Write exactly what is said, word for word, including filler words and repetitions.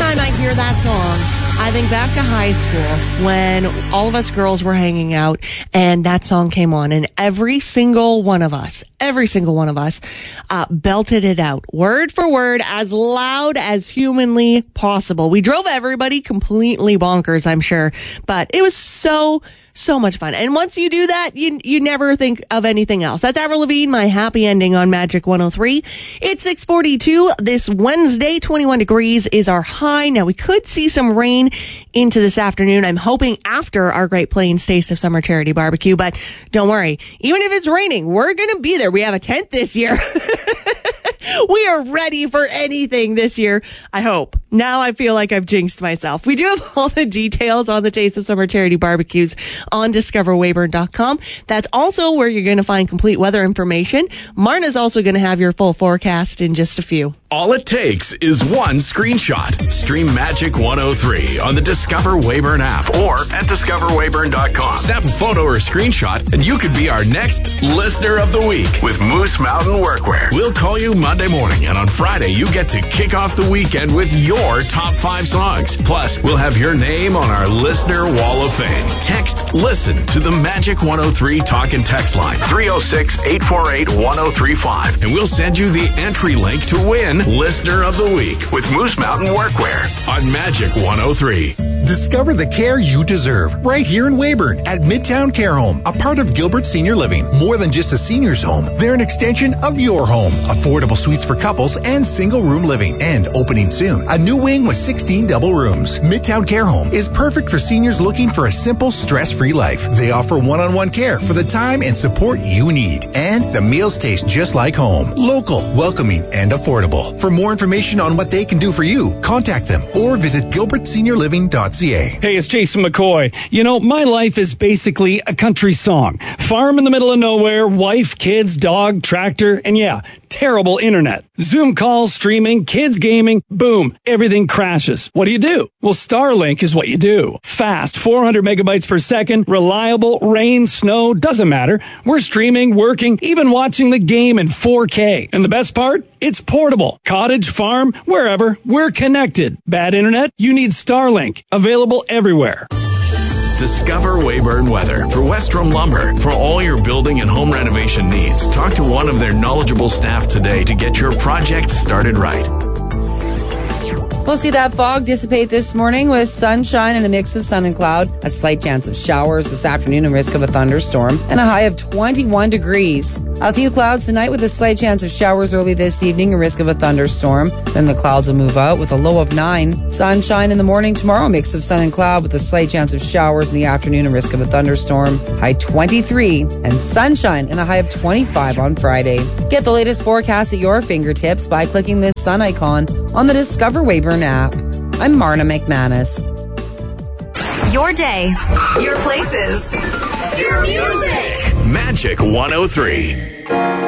time I hear that song, I think back to high school when all of us girls were hanging out and that song came on, and every single one of us, every single one of us uh, belted it out word for word as loud as humanly possible. We drove everybody completely bonkers, I'm sure, but it was so So much fun. And once you do that, you you never think of anything else. That's Avril Lavigne, My Happy Ending on Magic one oh three. It's six forty-two. This Wednesday, twenty-one degrees is our high. Now, we could see some rain into this afternoon. I'm hoping after our Great Plains Taste of Summer Charity Barbecue. But don't worry. Even if it's raining, we're going to be there. We have a tent this year. We are ready for anything this year, I hope. Now I feel like I've jinxed myself. We do have all the details on the Taste of Summer Charity Barbecues on discover weyburn dot com. That's also where you're going to find complete weather information. Marna's also going to have your full forecast in just a few. All it takes is one screenshot. Stream Magic one oh three on the Discover Weyburn app or at discover weyburn dot com. Snap a photo or screenshot and you could be our next Listener of the Week with Moose Mountain Workwear. We'll call you Monday morning, and on Friday you get to kick off the weekend with your top five songs. Plus, we'll have your name on our Listener Wall of Fame. Text LISTEN to the Magic one oh three talk and text line three oh six, eight four eight, one oh three five, and we'll send you the entry link to win Listener of the Week with Moose Mountain Workwear on Magic one oh three. Discover the care you deserve right here in Weyburn at Midtown Care Home, a part of Gilbert Senior Living. More than just a senior's home, they're an extension of your home. Affordable suites for couples and single room living. And opening soon, a new wing with sixteen double rooms. Midtown Care Home is perfect for seniors looking for a simple, stress-free life. They offer one-on-one care for the time and support you need. And the meals taste just like home. Local, welcoming, and affordable. For more information on what they can do for you, contact them or visit gilbert senior living dot c a. Hey, it's Jason McCoy. You know, my life is basically a country song. Farm in the middle of nowhere, wife, kids, dog, tractor, and yeah, terrible internet. Zoom calls, streaming, kids gaming, boom, everything crashes. What do you do? Well, Starlink is what you do. Fast, four hundred megabytes per second, reliable, rain, snow, doesn't matter. We're streaming, working, even watching the game in four K. And the best part? It's portable. Cottage, farm, wherever, we're connected. Bad internet? You need Starlink. Available everywhere. Discover Weyburn Weather for Westrom Lumber. For all your building and home renovation needs, talk to one of their knowledgeable staff today to get your project started right. We'll see that fog dissipate this morning with sunshine and a mix of sun and cloud. A slight chance of showers this afternoon and risk of a thunderstorm. And a high of twenty-one degrees. A few clouds tonight with a slight chance of showers early this evening and risk of a thunderstorm. Then the clouds will move out with a low of nine. Sunshine in the morning tomorrow. A mix of sun and cloud with a slight chance of showers in the afternoon and risk of a thunderstorm. High twenty-three. And sunshine and a high of twenty-five on Friday. Get the latest forecast at your fingertips by clicking this sun icon on the Discover Weyburn app. I'm Marna McManus. Your day, your places, your music. Magic one oh three.